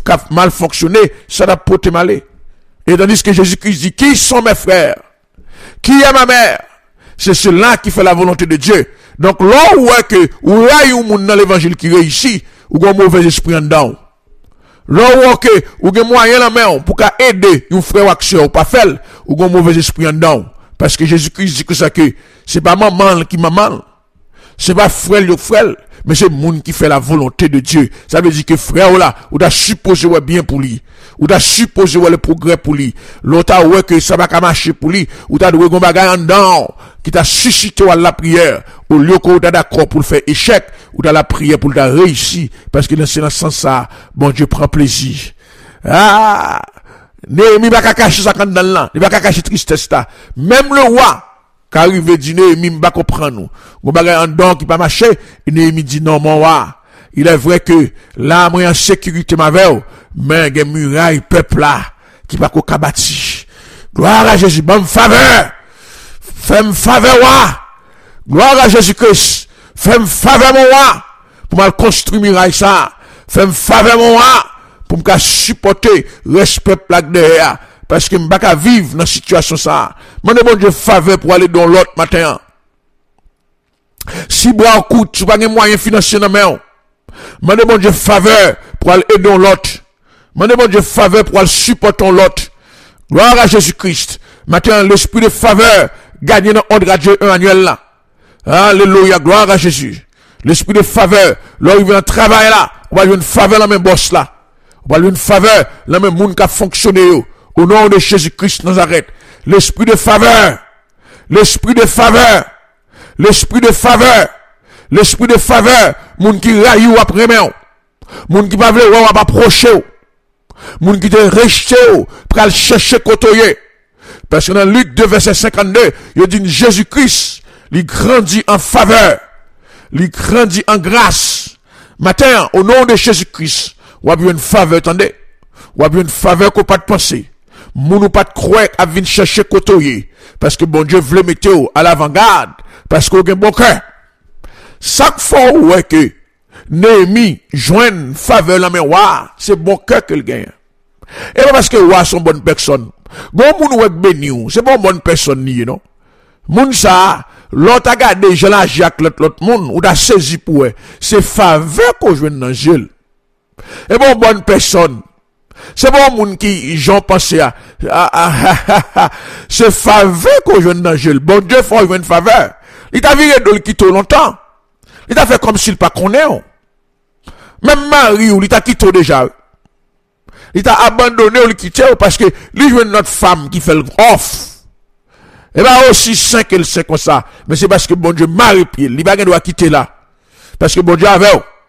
mal fonctionné, ça n'a pas été malé. Et tandis que Jésus-Christ dit, qui sont mes frères? Qui est ma mère? C'est cela qui fait la volonté de Dieu. Donc, là où est que, ou là, il y a un monde dans l'évangile qui réussit, ou un mauvais esprit en dedans. Là où est que, ou un moyen la main, pour aider un frère ou action, ou pas faire, ou un mauvais esprit en dedans. Parce que Jésus-Christ dit que ça que, c'est pas maman qui maman. C'est pas frère ou frère, mais c'est le monde qui fait la volonté de Dieu. Ça veut dire que frère ou là, ou t'as supposé ouais bien pour lui. Ou t'as supposé ouais le progrès pour lui. L'autre ouais que ça va pas marcher pour lui. Ou t'as doué gon bagay en dedans, qui t'a suscité à la prière. Au lieu que t'as d'accord pour le faire échec, ou t'as la prière pour le réussir. Parce que dans ce sens ça, bon Dieu prend plaisir. Ah! Néhémie va cacher ça quand dans là. Il va cacher tristesse là. Même le roi, qui arrive dit Néhémie va comprendre nous. Gon bagay en dedans qui pas marcher, Néhémie dit non mon roi. Il est vrai que là, moi en sécurité ma veille, mais il y a muraille peuple là qui pas qu'au bâti. Gloire à Jésus, bonne faveur. Fais-moi faveur roi. Gloire à Jésus-Christ. Fais-moi faveur mon roi pour mal construire muraille ça. Fais-moi faveur mon roi pour me supporter respect là derrière parce que me pas vivre dans situation ça. Moi bon Dieu faveur pour aller dans l'autre matin. Si bois coûte, tu pas de moyens financiers dans main. Moi bon Dieu faveur pour aller aider l'autre. Moi bon Dieu faveur pour aller supporter l'autre. Gloire à Jésus-Christ. Maintenant l'esprit de faveur gagné dans ordre Dieu un annuel là. Alléluia, gloire à Jésus. L'esprit de faveur, là il vient travailler là, on va lui une faveur la même boss là. On va lui une faveur la même monde qui a fonctionné au nom de Jésus-Christ Nazareth. L'esprit de faveur. L'esprit de faveur. L'esprit de faveur. L'esprit de faveur, moun qui raille ou après men. Moun qui pas vle ou approcher. Moun qui te rejeté ou pour aller chercher côtoyer. Parce que dans Luc 2 verset 52, il dit Jésus-Christ, il grandit en faveur. Il grandit en grâce. Matin, au nom de Jésus-Christ, ou a une faveur, attendez. Ou a une faveur qu'on pas de penser. Moun ou pas de croire à venir chercher côtoyer. Parce que bon Dieu veut mettre à l'avant-garde. Parce qu'on a un bon cœur. Chaque fois où est que Néhémie joigne faveur la main roi, c'est bon cœur qu'il gagne. Et pas parce que roi sont bonnes personnes. Bon moun ou est béni ou, c'est bon bonne personne ni non. Moun ça, l'autre a gardé je la Jacques l'autre moun ou da saisi pour c'est faveur qu'on joigne dans Jésus. Et bon bonne personne. C'est bon moun qui j'en pensé à c'est faveur qu'on joigne dans Jésus. Bon Dieu faut une faveur. Il t'a viré de le quitter longtemps. Il t'a fait comme s'il pas connaît. Même Marie, il t'a quitté déjà. Il t'a abandonné ou il quitté parce que lui joue notre femme qui fait le off. Et bien aussi saint qu'elle sait comme ça. Mais c'est parce que bon Dieu marie pied. Il va doit quitter là. Parce que bon Dieu avait.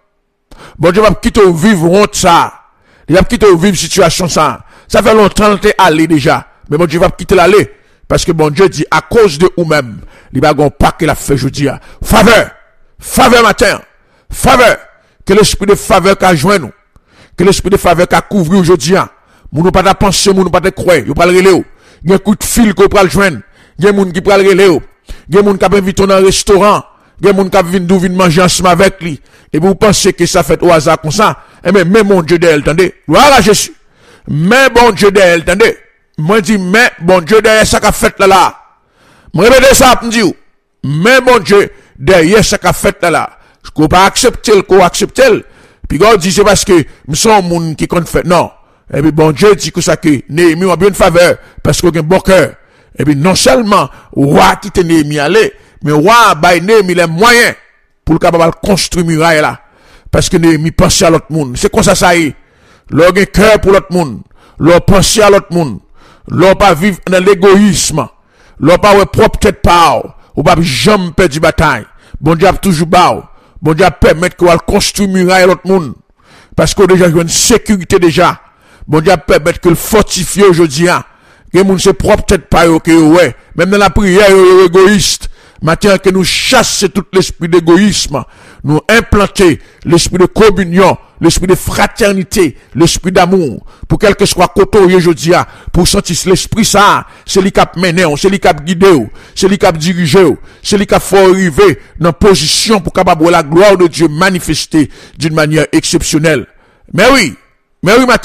Bon Dieu va quitter ou vivre honte ça. Il va quitter ou vivre situation ça. Ça fait longtemps qu'il est allé déjà. Mais bon Dieu va quitter l'aller. Parce que bon Dieu dit à cause de vous-même. Il va gon pas qu'il a fait jeudi. Faveur. Faveur matin. Faveur. Que l'esprit de faveur qu'a joint nous. Que l'esprit de faveur qu'a couvert aujourd'hui. Moun pas de penser, moun pas de croire. Yo pas le relé. Il y a un coup de fil qu'on peut le joindre. Il y a moun qui peut le relé. Il y a moun qui peut inviter dans un restaurant. Il y a moun qui vient manger ensemble avec lui. Et vous pensez que ça fait au hasard comme ça. Eh bien, mais mon Dieu d'elle, attendez. Gloire à Jésus. Mais bon Dieu d'elle, attendez. Moi dis, mais bon Dieu derrière ça qu'a fait là là. Moi répétez ça pour dire. Mais bon Dieu derrière ça qu'a fait là là. Je peux pas accepter le qu'on accepte. Puis God dit c'est parce que nous sommes monde qui compte fait. Non. Et puis bon Dieu dit que ça que Néhémie a bien une faveur parce qu'on a un bon cœur. Et puis non seulement roi qui te Néhémie aller, mais roi bail Néhémie les moyens pour le capable construire muraille là. Parce que Néhémie pense à l'autre monde. C'est comme ça y est. L'on a un cœur pour l'autre monde. L'on pense à l'autre monde. L'on pas vivre dans l'égoïsme. L'on pas ouais propre tête par. Ou pas jamais perdre bataille. Bon Dieu a toujours bas. Bon Dieu a permettre qu'on construire muraille à l'autre monde. Parce qu'on déjà une sécurité déjà. Bon Dieu a permettre que le fortifier aujourd'hui. Que moun se propre tête par que ouais. Même dans la prière égoïste. Maintenant que nous chassions tout l'esprit d'égoïsme, nous implanter l'esprit de communion, l'esprit de fraternité, l'esprit d'amour, pour quel que soit côté aujourd'hui, pour sentir l'esprit ça, c'est lui qui a mené, c'est lui qui a guidé, c'est lui qui a dirigé, c'est lui qui a fait arriver dans position pour capable la gloire de Dieu manifester d'une manière exceptionnelle. Mais oui,